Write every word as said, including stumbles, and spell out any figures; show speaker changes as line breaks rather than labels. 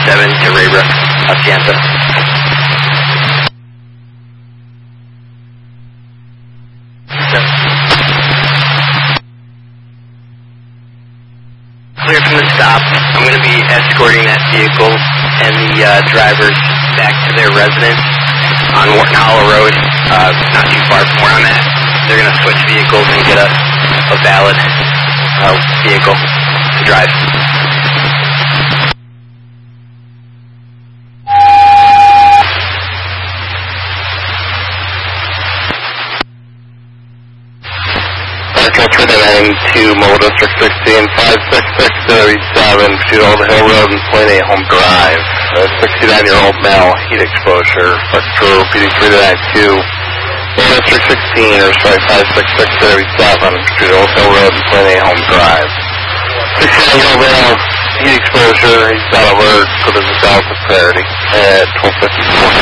seven to Raybrook, Hacienda. Clear from the stop. I'm going to be escorting that vehicle and the uh, drivers back to their residence on Wharton Hollow Road, uh, not too far from where I'm at. They're going to switch vehicles and get a, a valid uh, vehicle to drive.
To Mobile District sixteen, five six six thirty-seven, shoot over Hill Road and Point eight Home Drive. A sixty-nine-year-old male, heat exposure, Foxtrot P D three nine two, Mobile District sixteen, or sorry, five six six thirty-seven, shoot over Hill Road and Point eight Home Drive. sixty-nine-year-old male, heat exposure, he's got alert,